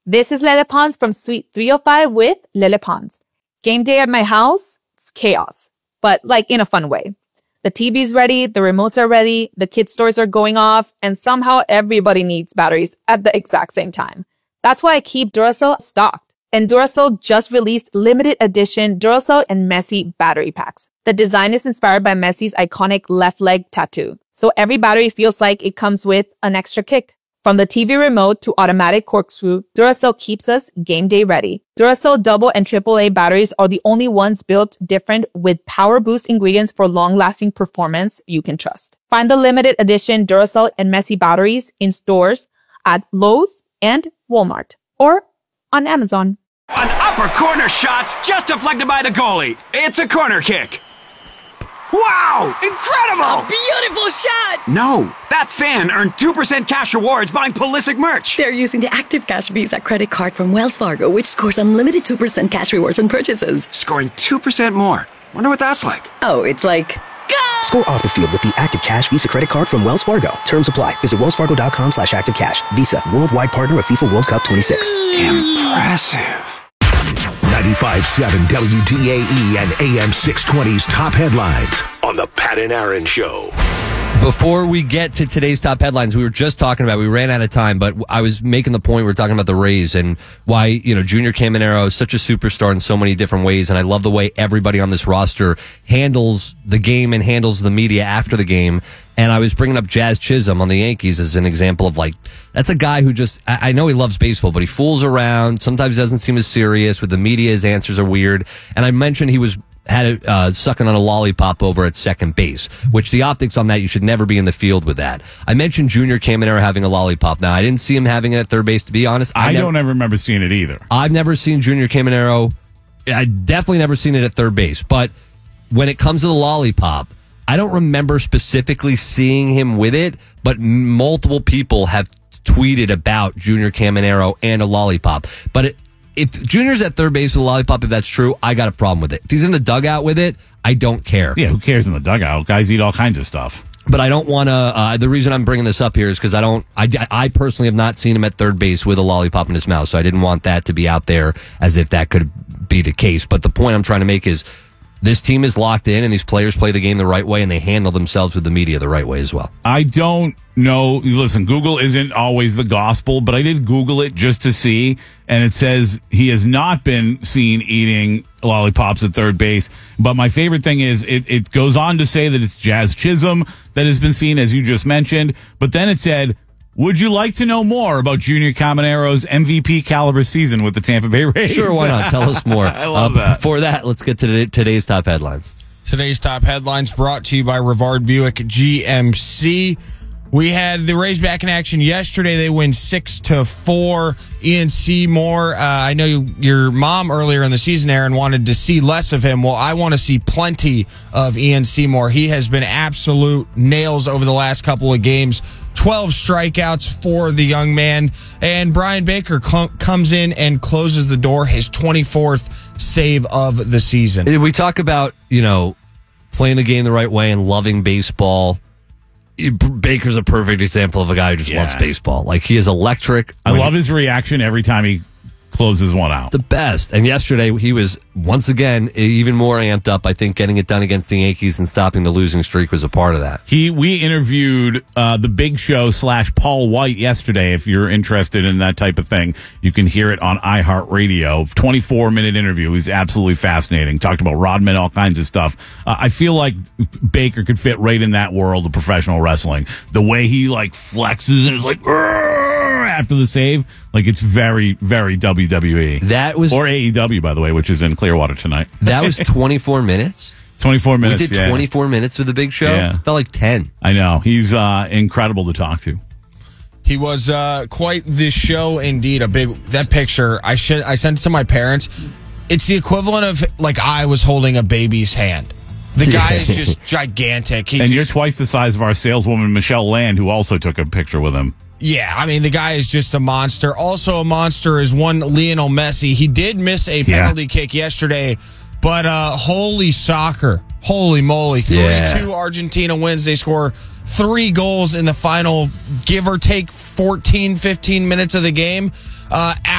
This is Lele Pons from Suite 305 with Lele Pons. Game day at my house, it's chaos, but like in a fun way. The TV's ready, the remotes are ready, the kids' toys are going off, and somehow everybody needs batteries at the exact same time. That's why I keep Duracell stocked. And Duracell just released limited edition Duracell and Messi battery packs. The design is inspired by Messi's iconic left leg tattoo. So every battery feels like it comes with an extra kick. From the TV remote to automatic corkscrew, Duracell keeps us game day ready. Duracell double and AAA batteries are the only ones built different with power boost ingredients for long-lasting performance you can trust. Find the limited edition Duracell and Messi batteries in stores at Lowe's and Walmart or on Amazon. An upper corner shot's just deflected by the goalie. It's a corner kick. Wow! Incredible! A beautiful shot! No, that fan earned 2% cash rewards buying Pulisic merch. They're using the Active Cash Visa credit card from Wells Fargo, which scores unlimited 2% cash rewards on purchases. Scoring 2% more. Wonder what that's like. Oh, it's like... Go! Score off the field with the Active Cash Visa credit card from Wells Fargo. Terms apply. Visit wellsfargo.com/activecash. Visa, worldwide partner of FIFA World Cup 26. Impressive. 95.7 WDAE and AM 620's top headlines on the Pat and Aaron Show. Before we get to today's top headlines, we were just talking about, we ran out of time, but I was making the point, we were talking about the Rays and why, Junior Caminero is such a superstar in so many different ways. And I love the way everybody on this roster handles the game and handles the media after the game. And I was bringing up Jazz Chisholm on the Yankees as an example of that's a guy who just, I know he loves baseball, but he fools around. Sometimes doesn't seem as serious with the media. His answers are weird. And I mentioned he had sucking on a lollipop over at second base, which the optics on that, you should never be in the field with that. I mentioned Junior Caminero having a lollipop. Now, I didn't see him having it at third base, to be honest. I don't ever remember seeing it either. I've never seen Junior Caminero. I definitely never seen it at third base. But when it comes to the lollipop, I don't remember specifically seeing him with it, but multiple people have tweeted about Junior Caminero and a lollipop. But if Junior's at third base with a lollipop, if that's true, I got a problem with it. If he's in the dugout with it, I don't care. Yeah, who cares in the dugout? Guys eat all kinds of stuff. But I don't want to, the reason I'm bringing this up here is because I personally have not seen him at third base with a lollipop in his mouth, so I didn't want that to be out there as if that could be the case. But the point I'm trying to make is this team is locked in and these players play the game the right way and they handle themselves with the media the right way as well. I don't know. Listen, Google isn't always the gospel, but I did Google it just to see, and it says he has not been seen eating lollipops at third base. But my favorite thing is it goes on to say that it's Jazz Chisholm that has been seen, as you just mentioned. But then it said, would you like to know more about Junior Caminero's MVP caliber season with the Tampa Bay Rays? Sure, why not? Tell us more. I love that. Before that, let's get to today's top headlines. Today's top headlines brought to you by Rivard Buick GMC. We had the Rays back in action yesterday. They win 6-4. Ian Seymour, I know your mom earlier in the season, Aaron, wanted to see less of him. Well, I want to see plenty of Ian Seymour. He has been absolute nails over the last couple of games. 12 strikeouts for the young man. And Brian Baker comes in and closes the door, his 24th save of the season. We talk about, playing the game the right way and loving baseball. Baker's a perfect example of a guy who just loves baseball. He is electric. I love his reaction every time he closes one out. The best. And yesterday he was once again even more amped up. I think getting it done against the Yankees and stopping the losing streak was a part of that. We interviewed the Big Show / Paul White yesterday. If you're interested in that type of thing, you can hear it on iHeartRadio. 24-minute interview. He's absolutely fascinating. Talked about Rodman, all kinds of stuff. I feel like Baker could fit right in that world of professional wrestling. The way he flexes and is like after the save. It's very, very WWE. That was, or AEW, by the way, which is in Clearwater tonight. That was 24 minutes? 24 minutes, We did 24 minutes with the Big Show? Yeah. Felt like 10. I know. He's incredible to talk to. He was quite the show indeed. That picture, I sent it to my parents. It's the equivalent of I was holding a baby's hand. The guy is just gigantic. You're twice the size of our saleswoman, Michelle Land, who also took a picture with him. Yeah, I mean, the guy is just a monster. Also a monster is one Lionel Messi. He did miss a penalty kick yesterday, but holy soccer. Holy moly. 3-2 Argentina wins. They score 3 goals in the final, give or take 14, 15 minutes of the game.